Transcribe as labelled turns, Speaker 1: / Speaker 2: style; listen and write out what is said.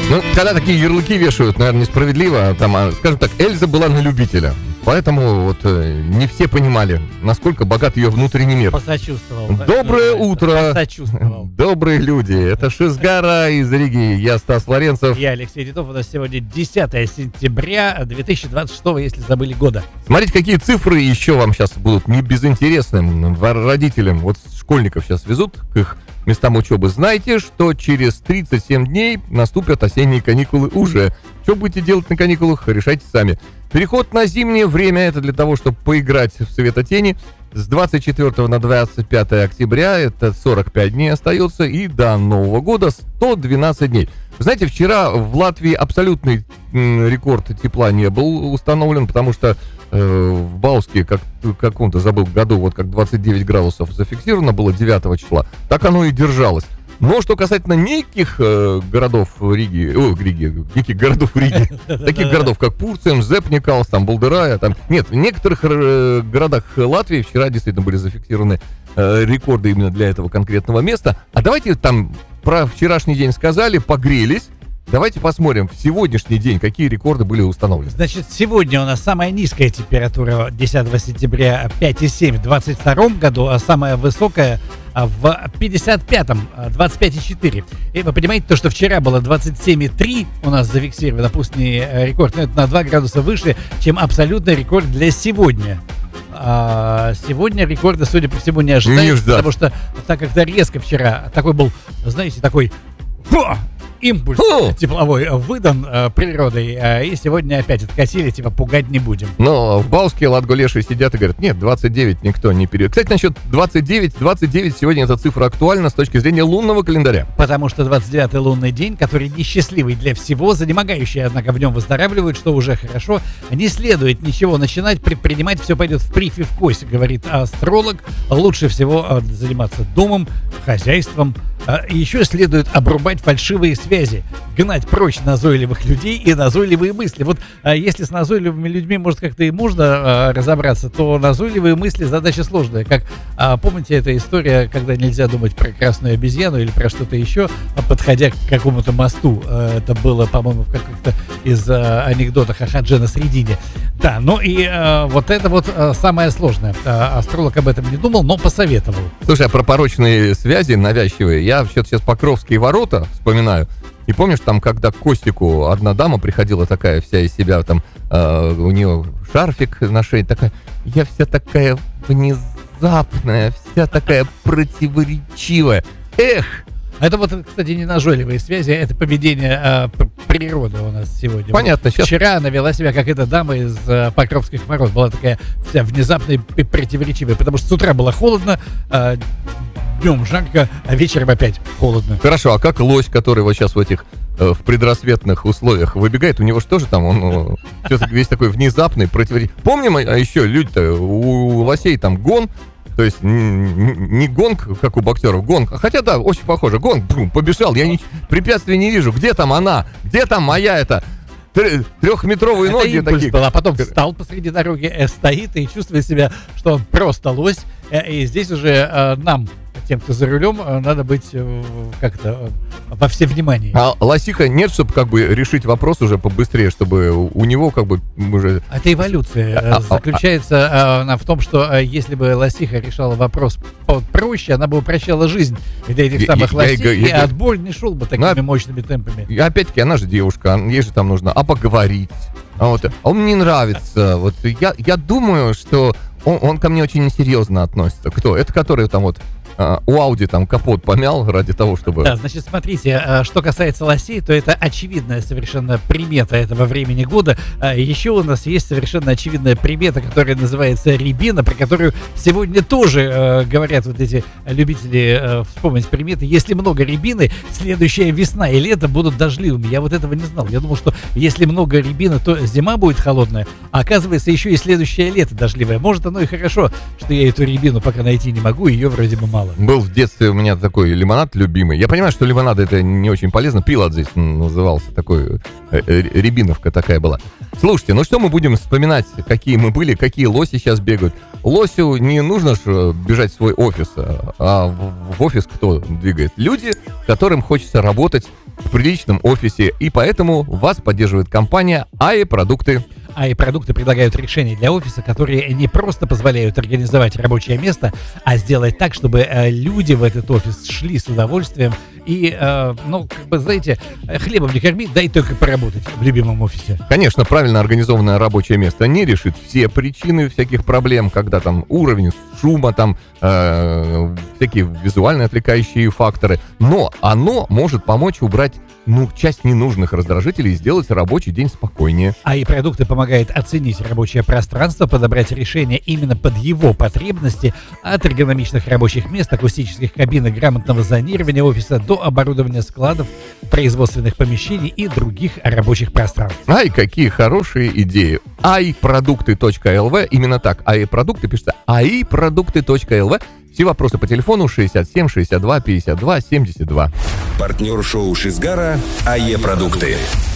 Speaker 1: Ну, когда такие ярлыки вешают, наверное, несправедливо. Там, скажем так, Эльза была на любителя. Поэтому вот не все понимали, насколько богат ее внутренний мир.
Speaker 2: Посочувствовал.
Speaker 1: Доброе утро,
Speaker 2: Посочувствовал.
Speaker 1: добрые люди. Это Шизгара из Риги. Я Стас Лоренцев.
Speaker 2: Я Алексей Титов. У нас сегодня 10 сентября 2026, если забыли года.
Speaker 1: Смотрите, какие цифры еще вам сейчас будут не безинтересным родителям. Вот школьников сейчас везут к их местам учебы. Знаете, что через 37 дней наступят осенние каникулы уже. Что будете делать на каникулах, решайте сами. Переход на зимнее время — это для того, чтобы поиграть в светотени. С 24 на 25 октября это 45 дней остается. И до Нового года 112 дней. Вы знаете, вчера в Латвии абсолютный рекорд тепла не был установлен, потому что в Бауске, каком-то забыл году, вот как 29 градусов зафиксировано было 9 числа, так оно и держалось. Но что касательно неких городов Риги, неких городов Риги, таких городов, как Пурцем, Зепникалс, там, Балдерая, там, нет, в некоторых городах Латвии вчера действительно были зафиксированы рекорды именно для этого конкретного места. А давайте там про вчерашний день сказали, погрелись. Давайте посмотрим в сегодняшний день, какие рекорды были установлены.
Speaker 2: Значит, сегодня у нас самая низкая температура 10 сентября 5,7 в 22 году, а самая высокая в 55-м 25,4. И вы понимаете, то, что вчера было 27,3 у нас зафиксировано, пусть не рекорд, но это на 2 градуса выше, чем абсолютный рекорд для сегодня. А сегодня рекорда, судя по всему, не ожидается, потому что так как-то резко вчера такой был, знаете, такой импульс тепловой выдан природой, и сегодня опять откосили, типа пугать не будем.
Speaker 1: Но в Бауске латголеши сидят и говорят, нет, 29 никто не перейдет. Кстати, насчет 29 сегодня эта цифра актуальна с точки зрения лунного календаря.
Speaker 2: Потому что 29-й лунный день, который несчастливый для всего, занемогающие, однако, в нем выздоравливают, что уже хорошо. Не следует ничего начинать, предпринимать, все пойдет в прив и в кость, говорит астролог. Лучше всего заниматься домом, хозяйством. И еще следует обрубать фальшивые связи, гнать прочь назойливых людей и назойливые мысли. Вот если с назойливыми людьми, может, как-то и можно разобраться, то назойливые мысли — задача сложная. Как, помните, эта история, когда нельзя думать про красную обезьяну или про что-то еще, подходя к какому-то мосту. Это было, по-моему, в каких-то из анекдотах о Хадже на Средине. Да, ну и вот это вот самое сложное. Астролог об этом не думал, но посоветовал.
Speaker 1: Слушай, а про порочные связи навязчивые, я вообще-то сейчас Покровские ворота вспоминаю. И помнишь, там, когда к Костику одна дама приходила такая вся из себя, там, у нее шарфик на шее, такая, я вся такая внезапная, вся такая противоречивая. Эх!
Speaker 2: Это вот, кстати, не назойливые связи, это поведение природы у нас сегодня.
Speaker 1: Понятно.
Speaker 2: Вот вчера она вела себя, как эта дама из Покровских ворот. Была такая вся внезапная и противоречивая, потому что с утра было холодно, днем жарко, а вечером опять холодно.
Speaker 1: Хорошо, а как лось, который вот сейчас в этих в предрассветных условиях выбегает, у него же тоже там он весь такой внезапный, противоречивый. Помним, а еще люди-то, у лосей там гон. То есть не гонг, как у боксеров, гонг. Хотя да, очень похоже. Гонг, побежал, я препятствий не вижу. Где там она? Где там моя эта трехметровые ноги такие?
Speaker 2: Был, а потом встал посреди дороги, стоит и чувствует себя, что он просто лось. И здесь уже нам, тем, кто за рулем, надо быть как-то во всевнимании.
Speaker 1: А лосиха нет, чтобы как бы решить вопрос уже побыстрее, чтобы у него как бы уже...
Speaker 2: Это эволюция. Заключается она в том, что если бы лосиха решала вопрос проще, она бы упрощала жизнь для этих самых лосей, и отбор не шел бы такими мощными темпами.
Speaker 1: И опять-таки, она же девушка, ей же там нужно поговорить. А он мне нравится. Вот я думаю, что он ко мне очень несерьезно относится. Кто? Это который там вот у Ауди там капот помял ради того, чтобы...
Speaker 2: Да, значит, смотрите, что касается лосей, то это очевидная совершенно примета этого времени года. Еще у нас есть совершенно очевидная примета, которая называется рябина, про которую сегодня тоже говорят вот эти любители вспомнить приметы. Если много рябины, следующая весна и лето будут дождливыми. Я вот этого не знал. Я думал, что если много рябины, то зима будет холодная, а оказывается, еще и следующее лето дождливое. Может, оно и хорошо, что я эту рябину пока найти не могу, ее вроде бы мало.
Speaker 1: Был в детстве у меня такой лимонад любимый. Я понимаю, что лимонад это не очень полезно. Пилот здесь назывался такой, рябиновка такая была. Слушайте, ну что мы будем вспоминать, какие мы были, какие лоси сейчас бегают? Лосю не нужно ж бежать в свой офис, а в офис кто двигает? Люди, которым хочется работать в приличном офисе, и поэтому вас поддерживает компания АИ Продукты.
Speaker 2: АИ Продукты предлагают решения для офиса, которые не просто позволяют организовать рабочее место, а сделать так, чтобы люди в этот офис шли с удовольствием и, знаете, хлебом не корми, дай только поработать в любимом офисе.
Speaker 1: Конечно, правильно организованное рабочее место не решит все причины всяких проблем, когда там уровень шума, там всякие визуально отвлекающие факторы, но оно может помочь убрать часть ненужных раздражителей и сделать рабочий день спокойнее.
Speaker 2: АИ Продукты помогает оценить рабочее пространство, подобрать решение именно под его потребности, от эргономичных рабочих мест, акустических кабин и грамотного зонирования офиса до оборудования складов, производственных помещений и других рабочих пространств.
Speaker 1: Ай, какие хорошие идеи. aiproducты.lv, именно так, АИ-продукты пишется aiproducты.lv. Все вопросы по телефону 67 62 52 72.
Speaker 3: Партнер шоу Шизгара АЕ Продукты.